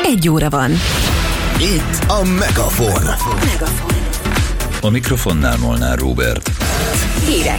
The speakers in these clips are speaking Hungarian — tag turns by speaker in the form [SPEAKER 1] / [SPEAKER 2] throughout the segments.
[SPEAKER 1] 1 óra van.
[SPEAKER 2] Itt a Megafon.
[SPEAKER 3] A mikrofonnál Molnár Róbert.
[SPEAKER 1] Hírek.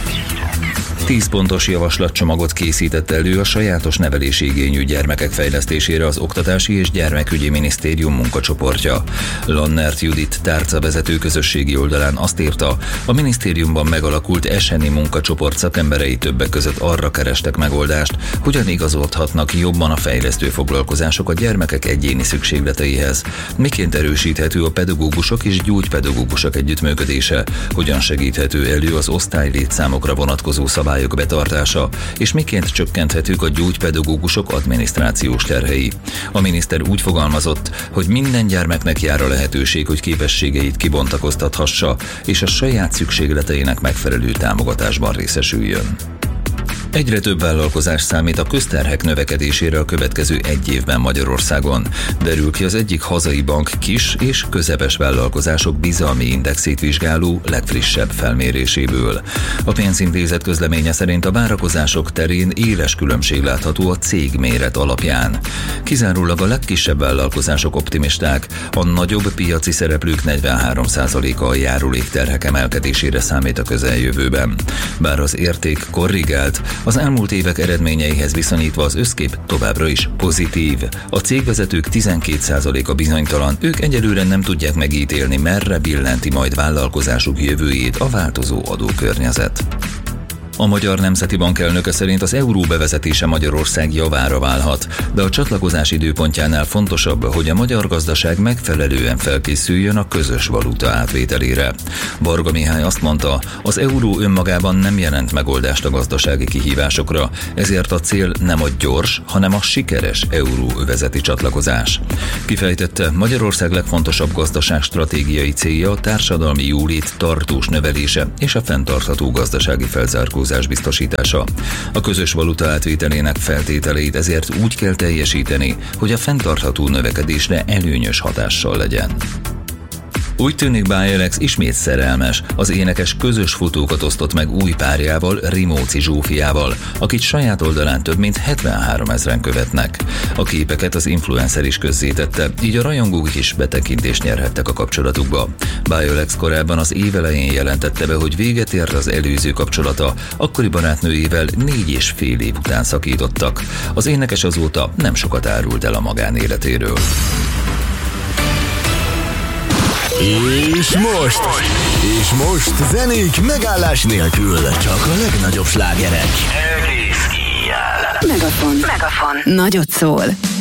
[SPEAKER 3] 10 pontos javaslatcsomagot készített elő a sajátos nevelési igényű gyermekek fejlesztésére az Oktatási és Gyermekügyi Minisztérium munkacsoportja. Lannert Judit tárcavezető közösségi oldalán azt írta, a minisztériumban megalakult eseni munkacsoport szakemberei többek között arra kerestek megoldást, hogyan igazodhatnak jobban a fejlesztő foglalkozások a gyermekek egyéni szükségleteihez, miként erősíthető a pedagógusok és gyógypedagógusok együttműködése, hogyan segíthető elő az osztálylétszámokra vonatkozó szabályok betartása, és miként csökkenthetők a gyógypedagógusok adminisztrációs terhei. A miniszter úgy fogalmazott, hogy minden gyermeknek jár a lehetőség, hogy képességeit kibontakoztathassa, és a saját szükségleteinek megfelelő támogatásban részesüljön. Egyre több vállalkozás számít a közterhek növekedésére a következő 1 évben Magyarországon. Derül ki az egyik hazai bank kis és közepes vállalkozások bizalmi indexét vizsgáló legfrissebb felméréséből. A pénzintézet közleménye szerint a várakozások terén éles különbség látható a cégméret alapján. Kizárólag a legkisebb vállalkozások optimisták, a nagyobb piaci szereplők 43%-a a járulékterhek emelkedésére számít a közeljövőben. Bár az érték korrigált, az elmúlt évek eredményeihez viszonyítva az összkép továbbra is pozitív. A cégvezetők 12%-a bizonytalan, ők egyelőre nem tudják megítélni, merre billenti majd vállalkozásuk jövőjét a változó adókörnyezet. A Magyar Nemzeti Bank elnöke szerint az euró bevezetése Magyarország javára válhat, de a csatlakozás időpontjánál fontosabb, hogy a magyar gazdaság megfelelően felkészüljön a közös valuta átvételére. Varga Mihály azt mondta, az euró önmagában nem jelent megoldást a gazdasági kihívásokra, ezért a cél nem a gyors, hanem a sikeres euróövezeti csatlakozás. Kifejtette, Magyarország legfontosabb gazdaságstratégiai célja a társadalmi jólét tartós növelése és a fenntartható gazdasági felzárkózás biztosítása. A közös valuta átvételének feltételeit ezért úgy kell teljesíteni, hogy a fenntartható növekedésre előnyös hatással legyen. Úgy tűnik Bajelex ismét szerelmes, az énekes közös fotókat osztott meg új párjával, Rimóci Zsófiával, akit saját oldalán több mint 73 000-en követnek. A képeket az influencer is közzétette, így a rajongók is betekintést nyerhettek a kapcsolatukba. Bajelex korábban az év elején jelentette be, hogy véget ért az előző kapcsolata, akkori barátnőjével 4,5 év után szakítottak. Az énekes azóta nem sokat árult el a magánéletéről.
[SPEAKER 2] És most zenék megállás nélkül, csak a legnagyobb slágerek.
[SPEAKER 1] Megafon. Nagyot szól.